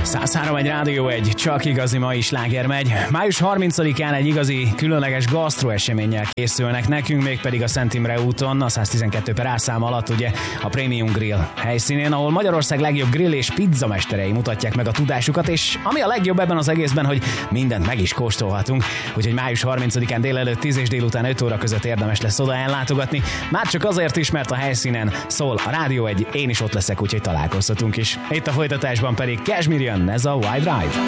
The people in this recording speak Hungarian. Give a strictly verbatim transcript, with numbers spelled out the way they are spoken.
száz három egy Rádió egy, csak igazi mai sláger megy. május harmincadikán egy igazi, különleges gasztroeseménnyel készülnek nekünk, mégpedig a Szent Imre úton, a száztizenkettő per A szám alatt ugye a Premium Grill helyszínén, ahol Magyarország legjobb grill és pizzamesterei mutatják meg a tudásukat, és ami a legjobb ebben az egészben, hogy mindent meg is kóstolhatunk, úgyhogy május harmincadikán délelőtt tíz és délután öt óra között érdemes lesz oda ellátogatni, már csak azért is, mert a helyszínen szól a Rádió egy, én is ott leszek, úgyhogy találkozhatunk is. Itt a folytatásban pedig Cashmere jön, ez a Wild Ride.